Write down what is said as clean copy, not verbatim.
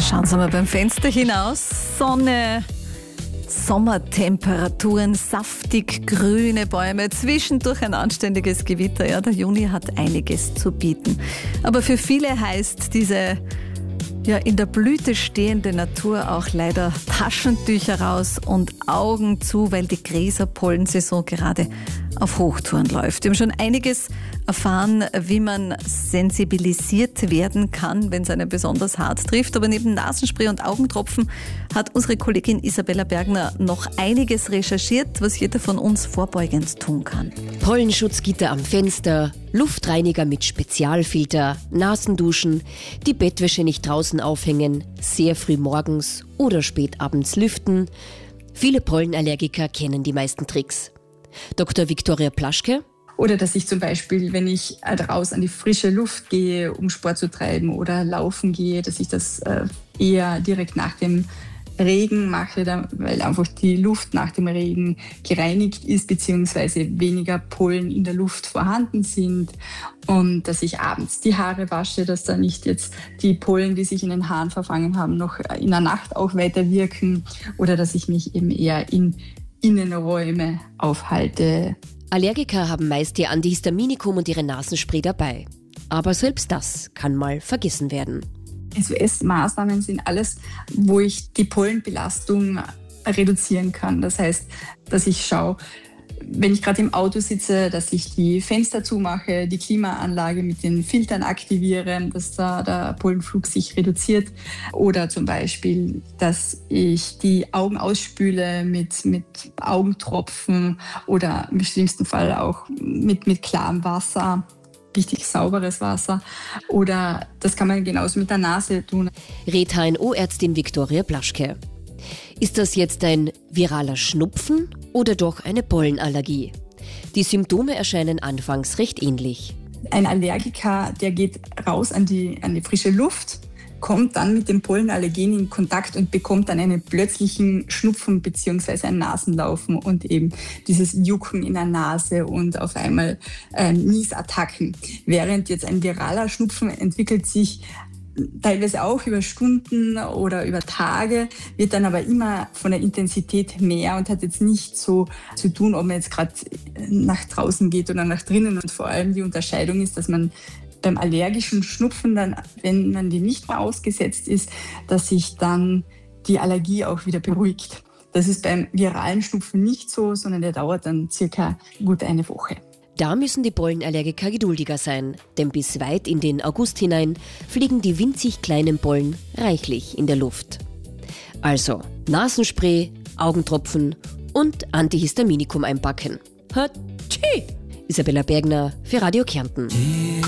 Schauen Sie mal beim Fenster hinaus. Sonne, Sommertemperaturen, saftig grüne Bäume, zwischendurch ein anständiges Gewitter. Ja, der Juni hat einiges zu bieten. Aber für viele heißt diese in der Blüte stehende Natur auch leider Taschentücher raus und Augen zu, weil die Gräserpollensaison gerade auf Hochtouren läuft. Wir haben schon einiges erfahren, wie man sensibilisiert werden kann, wenn es einen besonders hart trifft. Aber neben Nasenspray und Augentropfen hat unsere Kollegin Isabella Bergner noch einiges recherchiert, was jeder von uns vorbeugend tun kann. Pollenschutzgitter am Fenster, Luftreiniger mit Spezialfilter, Nasenduschen, die Bettwäsche nicht draußen aufhängen, sehr früh morgens oder spät abends lüften. Viele Pollenallergiker kennen die meisten Tricks. Dr. Viktoria Plaschke. Oder dass ich zum Beispiel, wenn ich raus an die frische Luft gehe, um Sport zu treiben oder laufen gehe, dass ich das eher direkt nach dem Regen mache, weil einfach die Luft nach dem Regen gereinigt ist, beziehungsweise weniger Pollen in der Luft vorhanden sind. Und dass ich abends die Haare wasche, dass da nicht jetzt die Pollen, die sich in den Haaren verfangen haben, noch in der Nacht auch weiter wirken. Oder dass ich mich eben eher in Innenräume aufhalte. Allergiker haben meist ihr Antihistaminikum und ihre Nasenspray dabei. Aber selbst das kann mal vergessen werden. SOS-Maßnahmen sind alles, wo ich die Pollenbelastung reduzieren kann. Das heißt, dass ich schaue, wenn ich gerade im Auto sitze, dass ich die Fenster zumache, die Klimaanlage mit den Filtern aktiviere, dass da der Pollenflug sich reduziert. Oder zum Beispiel, dass ich die Augen ausspüle mit Augentropfen oder im schlimmsten Fall auch mit klarem Wasser. Richtig sauberes Wasser. Oder das kann man genauso mit der Nase tun. Rät HNO-Ärztin Viktoria Plaschke. Ist das jetzt ein viraler Schnupfen oder doch eine Pollenallergie? Die Symptome erscheinen anfangs recht ähnlich. Ein Allergiker, der geht raus an die frische Luft, kommt dann mit dem Pollenallergen in Kontakt und bekommt dann einen plötzlichen Schnupfen bzw. ein Nasenlaufen und eben dieses Jucken in der Nase und auf einmal Niesattacken. Während jetzt ein viraler Schnupfen entwickelt sich teilweise auch über Stunden oder über Tage, wird dann aber immer von der Intensität mehr und hat jetzt nicht so zu tun, ob man jetzt gerade nach draußen geht oder nach drinnen. Und vor allem die Unterscheidung ist, dass man beim allergischen Schnupfen dann, wenn man dem nicht mehr ausgesetzt ist, dass sich dann die Allergie auch wieder beruhigt. Das ist beim viralen Schnupfen nicht so, sondern der dauert dann circa gut eine Woche. Da müssen die Pollenallergiker geduldiger sein, denn bis weit in den August hinein fliegen die winzig kleinen Pollen reichlich in der Luft. Also Nasenspray, Augentropfen und Antihistaminikum einpacken. Hatschi! Isabella Bergner für Radio Kärnten.